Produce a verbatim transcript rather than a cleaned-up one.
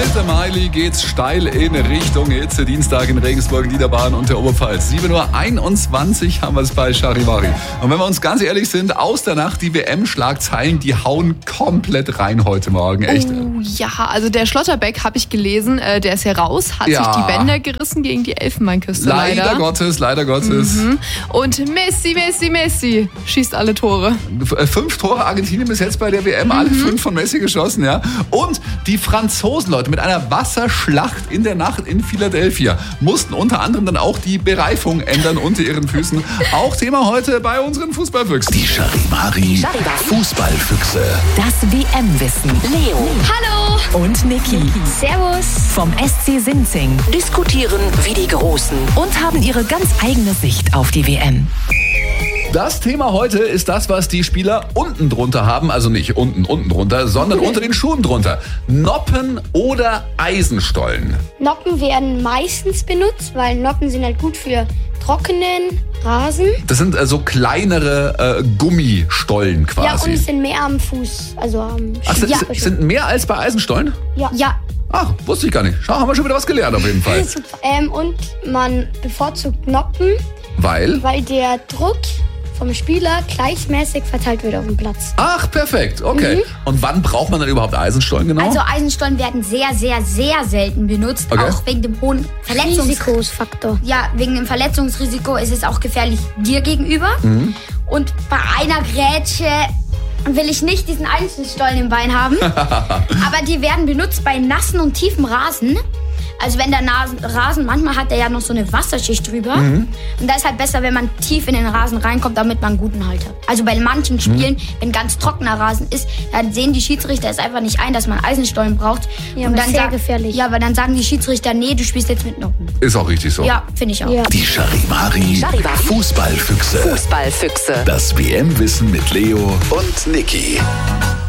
elften Mai geht's steil in Richtung Hitze-Dienstag in Regensburg, Niederbayern und der Oberpfalz. sieben Uhr einundzwanzig haben wir es bei Charivari. Und wenn wir uns ganz ehrlich sind, aus der Nacht, die W M-Schlagzeilen, die hauen komplett rein heute Morgen. Echt. Oh, ja, also der Schlotterbeck, habe ich gelesen, äh, der ist heraus, hat Ja. sich die Bänder gerissen gegen die Elfenbeinküste leider. Leider Gottes, leider Gottes. Mhm. Und Messi, Messi, Messi schießt alle Tore. F- Fünf Tore Argentinien bis jetzt bei der W M, alle fünf von Messi geschossen, ja. Und die Franzosen, Leute, mit einer Wasserschlacht in der Nacht in Philadelphia mussten unter anderem dann auch die Bereifung ändern unter ihren Füßen. Auch Thema heute bei unseren Fußballfüchsen. Die Charivari Fußballfüchse. Das W M-Wissen. Leo Hallo! und Niki Servus! vom S C Sinzing Diskutieren wie die Großen. und haben ihre ganz eigene Sicht auf die W M. Das Thema heute ist das, was die Spieler unten drunter haben. Also nicht unten, unten drunter, sondern unter den Schuhen drunter. Noppen oder Eisenstollen? Noppen werden meistens benutzt, weil Noppen sind halt gut für trockenen Rasen. Das sind äh, so kleinere äh, Gummistollen Ja, und quasi. es sind mehr am Fuß. Also am Ach, sind, ja, sind mehr als bei Eisenstollen? ja. ja. Ach, wusste ich gar nicht. Schau, haben wir schon wieder was gelernt auf jeden Fall. Super. Ähm, und man bevorzugt Noppen, Weil? weil der Druck vom Spieler gleichmäßig verteilt wird auf dem Platz. Ach, perfekt. Okay. Mhm. Und wann braucht man dann überhaupt Eisenstollen genau? Also Eisenstollen werden sehr, sehr, sehr selten benutzt, Okay. auch wegen dem hohen Verletzungsrisiko. Risikosfaktor. Ja, wegen dem Verletzungsrisiko ist es auch gefährlich dir gegenüber. Mhm. Und bei einer Grätsche will ich nicht diesen Eisenstollen im Bein haben. Aber die werden benutzt bei nassen und tiefem Rasen. Also wenn der Nasen, Rasen, manchmal hat der ja noch so eine Wasserschicht drüber. Mhm. Und da ist halt besser, wenn man tief in den Rasen reinkommt, damit man einen guten Halt hat. Also bei manchen Spielen, wenn ganz trockener Rasen ist, dann sehen die Schiedsrichter es einfach nicht ein, dass man Eisenstollen braucht. Ja, und aber dann sehr sag- gefährlich. Ja, aber dann sagen die Schiedsrichter, nee, du spielst jetzt mit Noppen. Ist auch richtig so. Ja, finde ich auch. Ja. Die Charivari Fußballfüchse. Fußballfüchse. Das W M-Wissen mit Leo und Niki.